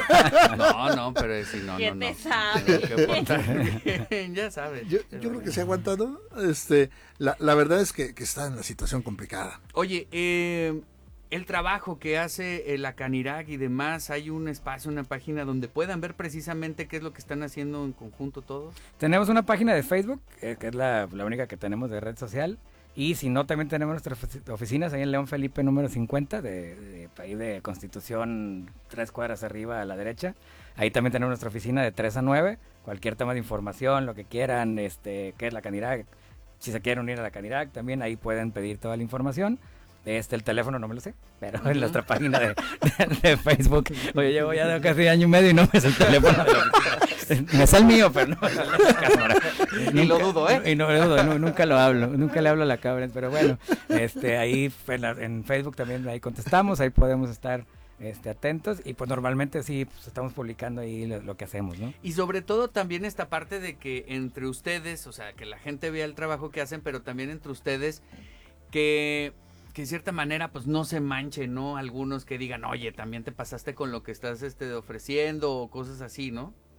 No, no, pero es sí, no, ¿Quién no, no. te sabe? Tengo que portarme bien, ya sabes. Yo, yo creo que se ha aguantado. Este, la, la verdad es que, que está en una situación complicada. Oye, eh, el trabajo que hace eh, la Canirac y demás, hay un espacio, una página donde puedan ver precisamente qué es lo que están haciendo en conjunto todos. Tenemos una página de Facebook, eh, que es la, la única que tenemos de red social. Y si no, también tenemos nuestras ofici- oficinas ahí en León Felipe número cincuenta, de, de, ahí de Constitución, tres cuadras arriba a la derecha. Ahí también tenemos nuestra oficina de tres a nueve. Cualquier tema de información, lo que quieran, este, qué es la Canirac. Si se quieren unir a la Canirac, también ahí pueden pedir toda la información. Este, el teléfono no me lo sé, pero en nuestra página de, de, de Facebook. Oye, llevo ya casi año y medio y no me sé el teléfono de la oficina. Me sé el mío, pero no me sé la cámara. Ni lo Nunca- dudo, ¿eh? Y no lo dudo, no, nunca lo hablo, nunca le hablo a la cámara, pero bueno, este, ahí en, la- en Facebook también ahí contestamos, ahí podemos estar este, atentos y pues normalmente sí pues, estamos publicando ahí lo, lo que hacemos, ¿no? Y sobre todo también esta parte de que entre ustedes, o sea, que la gente vea el trabajo que hacen, pero también entre ustedes, que, que de cierta manera pues no se manche, ¿no? Algunos que digan, oye, también te pasaste con lo que estás este, ofreciendo o cosas así, ¿no?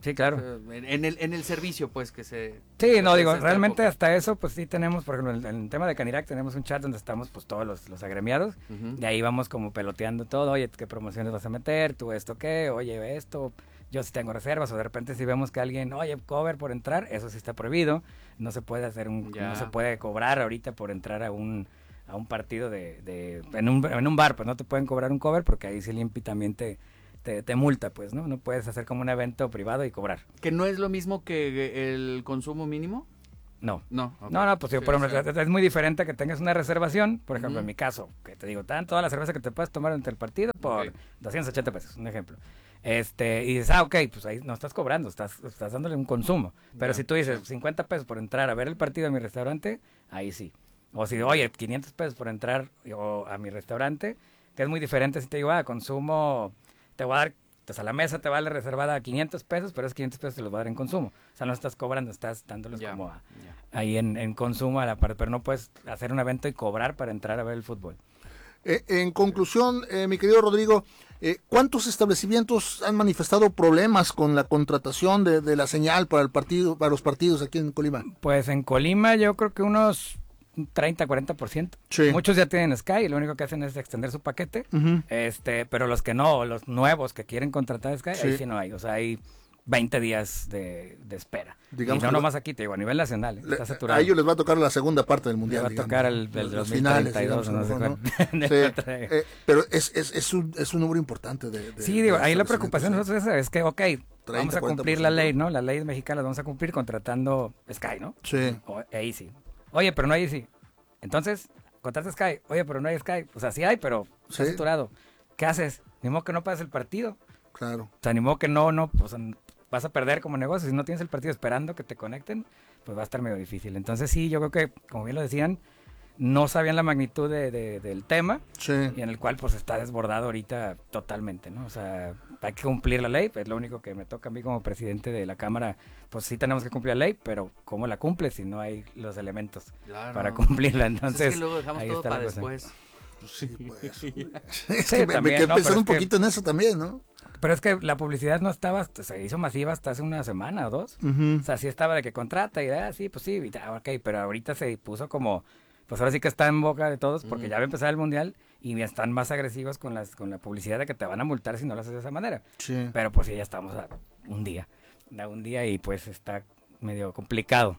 Sí, claro. En, en el, en el servicio, pues, que se... Sí, se no, digo, realmente época. hasta eso, pues sí tenemos, por ejemplo, en, en el tema de Canirac tenemos un chat donde estamos, pues, todos los, los agremiados, Uh-huh. de ahí vamos como peloteando todo, oye, ¿qué promociones vas a meter? ¿Tú esto qué? Oye, esto, yo sí tengo reservas, o de repente si vemos que alguien, oye, cover por entrar, eso sí está prohibido, no se puede hacer un, Ya. no se puede cobrar ahorita por entrar a un, a un partido de, de en, un, en un bar, pues no te pueden cobrar un cover porque ahí sí el I N P I también te... Te, te multa, pues, ¿no? No puedes hacer como un evento privado y cobrar. ¿Que no es lo mismo que el consumo mínimo? No. No, okay. No, no, pues yo, Sí, por ejemplo, o sea, es, es muy diferente que tengas una reservación, por ejemplo, Ujú. en mi caso, que te digo, están todas las cervezas que te puedes tomar entre el partido por Ok. doscientos ochenta pesos, un ejemplo. Este, y dices, ah, ok, pues ahí no estás cobrando, estás, estás dándole un consumo. Pero Ya, si tú dices cincuenta pesos por entrar a ver el partido en mi restaurante, ahí sí. O si, oye, quinientos pesos por entrar o a mi restaurante, que es muy diferente si te digo, ah, consumo, te voy a dar, pues a la mesa te vale reservada a quinientos pesos, pero esos quinientos pesos te los voy a dar en consumo. O sea, no estás cobrando, estás dándolos Ya, como a- ya. ahí en, en consumo a la par, pero no puedes hacer un evento y cobrar para entrar a ver el fútbol. Eh, en conclusión, eh, mi querido Rodrigo, eh, ¿cuántos establecimientos han manifestado problemas con la contratación de, de la señal para el partido, para los partidos aquí en Colima? Pues en Colima yo creo que unos treinta, cuarenta por ciento. Sí. Muchos ya tienen Sky y lo único que hacen es extender su paquete. Ujú. este Pero los que no, los nuevos que quieren contratar Sky, Sí. ahí sí no hay. O sea, hay veinte días de, de espera. Digamos y no que lo- nomás aquí, te digo, a nivel nacional. eh, Le- está saturado. a ellos les va a tocar la segunda parte del Le mundial. va a digamos, tocar el, ¿no? el Los dos mil finales, treinta y dos, digamos, no sé ¿no? cuál. Sí, eh, pero es, es, es, un, es un número importante de, de- Sí, digo, de ahí la establecimientos, preocupación de sí. nosotros es, es que, ok, vamos a cumplir la cuarenta por ciento. ley, ¿no? La ley mexicana la vamos a cumplir contratando Sky, ¿no? Sí. O e Easy. Oye, pero no hay Easy. Entonces, contrata Sky. Oye, pero no hay Sky. O sea, sí hay, pero está Sí. saturado. ¿Qué haces? Ni modo que no pases el partido. Claro. O sea, ni modo que no, no, pues vas a perder como negocio. Si no tienes el partido esperando que te conecten, pues va a estar medio difícil. Entonces sí, yo creo que, como bien lo decían, no sabían la magnitud de, de- del tema Sí. y en el cual pues está desbordado ahorita totalmente, ¿no? O sea, hay que cumplir la ley, es lo único que me toca a mí como presidente de la Cámara, pues sí tenemos que cumplir la ley, pero ¿cómo la cumples si no hay los elementos Claro. para cumplirla? Pues Entonces, es que luego dejamos ahí todo está para la cosa. después. Sí, pues. Es Sí, que me, me también, quedé no, pensando pero un es que- poquito en eso también, ¿no? Pero es que la publicidad no estaba, hasta- se hizo masiva hasta hace una semana o dos. Ujú. O sea, sí estaba de que contrata y ah, sí, pues sí, y ta- ok, pero ahorita se puso como, pues ahora sí que está en boca de todos porque Ujú. ya va a empezar el mundial y ya están más agresivos con las con la publicidad de que te van a multar si no lo haces de esa manera. Sí. Pero pues sí, ya estamos a un día, a un día y pues está medio complicado.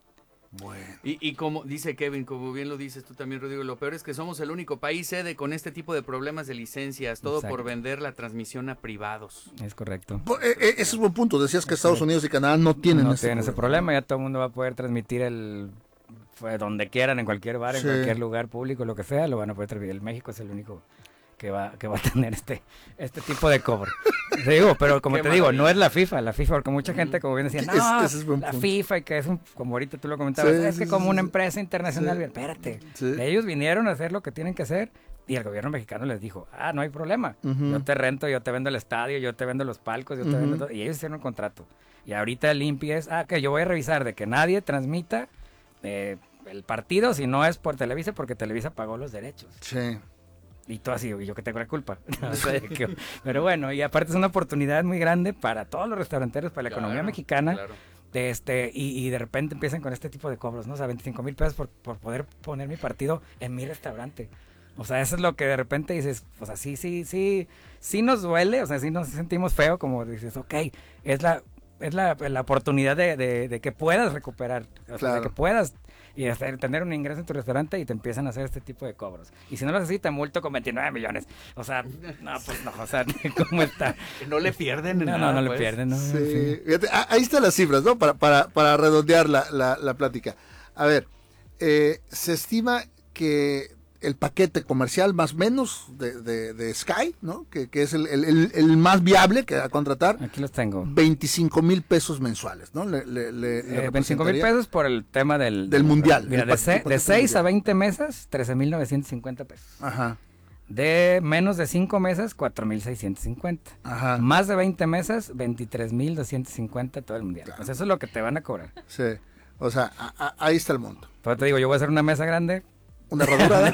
Bueno. Y, y como dice Kevin, como bien lo dices tú también, Rodrigo, lo peor es que somos el único país sede con este tipo de problemas de licencias, todo Exacto. por vender la transmisión a privados. Es correcto. Po- eh, eh, Ese es buen punto. Decías que Estados Unidos y Canadá no tienen, no ese tienen ese problema, ya todo el mundo va a poder transmitir el fue donde quieran, en cualquier bar, en Sí. cualquier lugar público, lo que sea, lo van a poder transmitir. El México es el único que va que va a tener este este tipo de cobro. Te digo, pero como Qué te digo, maravilla. no es la FIFA, la FIFA, porque mucha gente, como bien decía, Sí, no, es- ese es buen la punto. FIFA, y que es un, como ahorita tú lo comentabas, Sí, es sí, que sí, como sí, una sí. empresa internacional, Sí. espérate, Sí. ellos vinieron a hacer lo que tienen que hacer, y el gobierno mexicano les dijo, ah, no hay problema, Ujú. yo te rento, yo te vendo el estadio, yo te vendo los palcos, yo te Ujú. vendo todo, y ellos hicieron un contrato. Y ahorita el I N P I es, ah, que yo voy a revisar de que nadie transmita eh, el partido si no es por Televisa, porque Televisa pagó los derechos. Sí. Y tú así, y yo que tengo la culpa. O sea, que- pero bueno, y aparte es una oportunidad muy grande para todos los restauranteros, para la Claro, economía mexicana. claro. De este, y, y de repente empiezan con este tipo de cobros, ¿no? O sea, veinticinco mil pesos por, por poder poner mi partido en mi restaurante. O sea, eso es lo que de repente dices, o sea, sí, sí, sí, sí nos duele, o sea, sí nos sentimos feo, como dices, ok, es la, es la, la oportunidad de, de, de que puedas recuperar, o sea, de Claro. que puedas y hacer, tener un ingreso en tu restaurante y te empiezan a hacer este tipo de cobros. Y si no lo haces así, te multo con veintinueve millones. O sea, no, pues no, o sea, ¿cómo está? No le pierden No, nada, no, no le pues. pierden, no. Sí. Sí. Fíjate, ah, ahí están las cifras, ¿no? Para, para, para redondear la, la, la plática. A ver, eh, se estima que el paquete comercial más menos de, de, de Sky, ¿no? Que, que es el, el, el, el más viable que a contratar. Aquí los tengo. veinticinco mil pesos mensuales, ¿no? Le, le, le- le Eh, veinticinco mil representaría- pesos por el tema del... Del mundial, Mira, el de, pa- se- el de paquete seis a mundial. veinte mesas, trece mil novecientos cincuenta pesos. Ajá, De menos de cinco mesas, cuatro mil seiscientos cincuenta. ajá. Más de veinte mesas, veintitrés mil doscientos cincuenta todo el mundial. Claro. Pues eso es lo que te van a cobrar. Sí. O sea, a- a- ahí está el mundo. Pero te digo, yo voy a hacer una mesa grande Una herradura.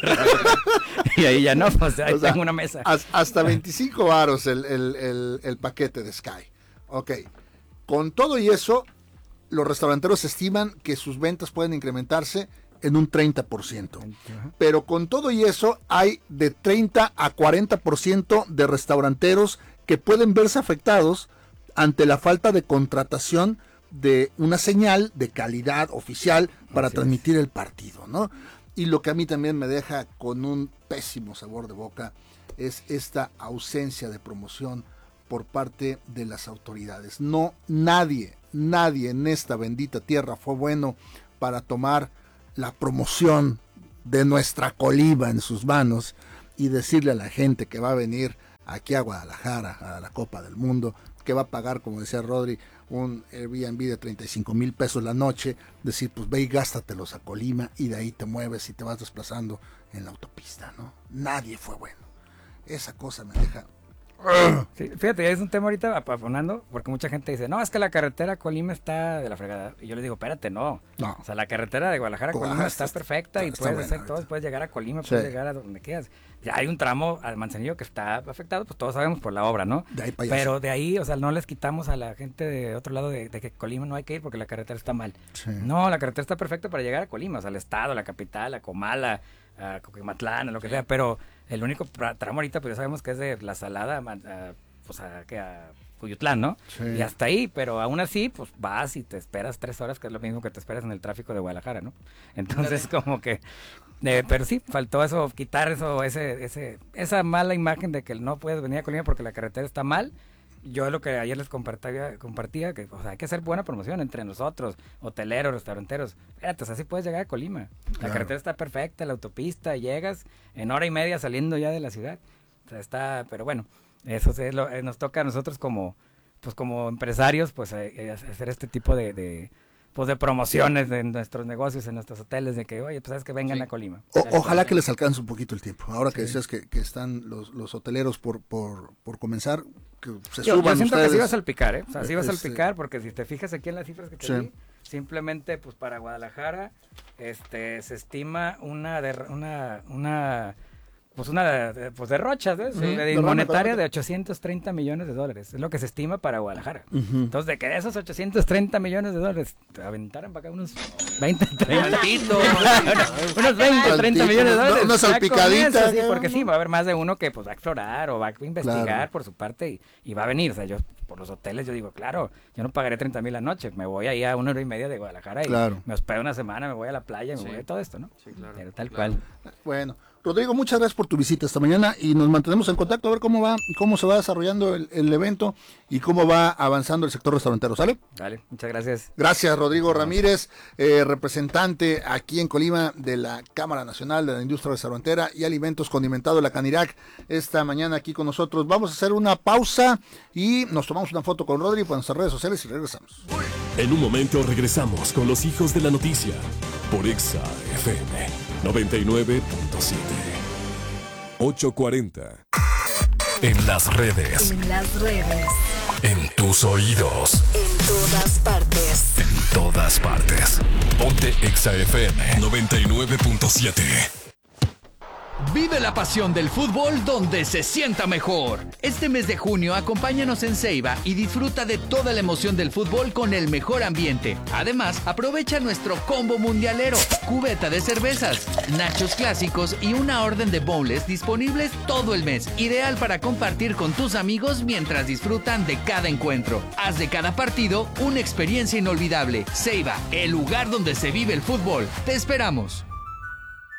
y ahí ya no, pues ahí O sea, tengo una mesa. has- hasta veinticinco varos el, el, el, el paquete de Sky. Ok. Con todo y eso, los restauranteros estiman que sus ventas pueden incrementarse en un treinta por ciento. Pero con todo y eso, hay de treinta a cuarenta por ciento de restauranteros que pueden verse afectados ante la falta de contratación de una señal de calidad oficial para Así transmitir es. el partido, ¿no? Y lo que a mí también me deja con un pésimo sabor de boca es esta ausencia de promoción por parte de las autoridades. No, nadie, nadie en esta bendita tierra fue bueno para tomar la promoción de nuestra Colima en sus manos y decirle a la gente que va a venir aquí a Guadalajara, a la Copa del Mundo, que va a pagar, como decía Rodri, un Airbnb de treinta y cinco mil pesos la noche, decir, pues ve y gástatelos a Colima y de ahí te mueves y te vas desplazando en la autopista, ¿no? Nadie fue bueno. Esa cosa me deja... Sí, fíjate, es un tema ahorita apasionando, porque mucha gente dice, no, es que la carretera a Colima está de la fregada. Y yo les digo, espérate, no. no. O sea, la carretera de Guadalajara a Colima está, está perfecta está, y puedes hacer todo, puedes llegar a Colima, sí. puedes llegar a donde quieras. Ya hay un tramo al Manzanillo que está afectado, pues todos sabemos por la obra, ¿no? De ahí para allá, Pero sí. de ahí, o sea, no les quitamos a la gente de otro lado de, de que Colima no hay que ir porque la carretera está mal. Sí. No, la carretera está perfecta para llegar a Colima, o sea, al estado, a la capital, a Comala, a Coquimatlán, a lo que sea, pero el único tramo ahorita, pues ya sabemos que es de La Salada a, pues a, que a Cuyutlán, ¿no? Sí. Y hasta ahí, pero aún así, pues vas y te esperas tres horas, que es lo mismo que te esperas en el tráfico de Guadalajara, ¿no? Entonces, como que, eh, pero sí, faltó eso, quitar eso, ese, ese, esa mala imagen de que no puedes venir a Colima porque la carretera está mal. Yo lo que ayer les compartía, compartía que o sea, hay que hacer buena promoción entre nosotros, hoteleros, restauranteros. Fíjate, o sea, así puedes llegar a Colima. La claro. carretera está perfecta, la autopista, llegas en hora y media saliendo ya de la ciudad. O sea, está, pero bueno, eso es lo, eh, nos toca a nosotros como, pues como empresarios, pues eh, hacer este tipo de, de pues de promociones de nuestros negocios, en nuestros hoteles, de que, oye, pues sabes que vengan sí. a Colima. O, ojalá que les alcance un poquito el tiempo. Ahora que sí. decías que, que están los, los hoteleros por, por, por comenzar, que se yo, suban yo siento ustedes. que sí va a salpicar, ¿eh? O sea, sí va a salpicar, porque si te fijas aquí en las cifras que te sí. di, simplemente, pues para Guadalajara, este, se estima una, de, una, una, pues una, pues derrocha, ¿ves? Uh-huh. de monetaria de ochocientos treinta millones de dólares, es lo que se estima para Guadalajara. Uh-huh. Entonces, de que de esos ochocientos treinta millones de dólares, te aventaran para acá unos veinte, treinta, unos veinte, treinta millones de dólares. Una salpicadita. Sí, porque sí, va a haber más de uno que pues va a explorar o va a investigar claro. por su parte y, y va a venir. O sea, yo por los hoteles yo digo, claro, yo no pagaré treinta mil la noche, me voy ahí a una hora y media de Guadalajara y claro. me hospedo una semana, me voy a la playa, me sí. voy a todo esto, ¿no? Sí, claro. Pero tal claro. cual. Bueno, Rodrigo, muchas gracias por tu visita esta mañana y nos mantenemos en contacto a ver cómo va, cómo se va desarrollando el, el evento y cómo va avanzando el sector restaurantero, ¿sale? Dale, muchas gracias. Gracias, Rodrigo Ramírez, eh, representante aquí en Colima de la Cámara Nacional de la Industria Restaurantera y Alimentos Condimentados, la Canirac, esta mañana aquí con nosotros. Vamos a hacer una pausa y nos tomamos una foto con Rodrigo en nuestras redes sociales y regresamos. En un momento regresamos con los hijos de la noticia por Exa F M noventa y nueve punto siete. ocho cuarenta. En las redes. En las redes. En tus oídos. En todas partes. En todas partes. Ponte Exa F M noventa y nueve punto siete. Vive la pasión del fútbol donde se sienta mejor. Este mes de junio, acompáñanos en Ceiba y disfruta de toda la emoción del fútbol con el mejor ambiente. Además, aprovecha nuestro combo mundialero, cubeta de cervezas, nachos clásicos y una orden de boneless disponibles todo el mes. Ideal para compartir con tus amigos mientras disfrutan de cada encuentro. Haz de cada partido una experiencia inolvidable. Ceiba, el lugar donde se vive el fútbol. Te esperamos.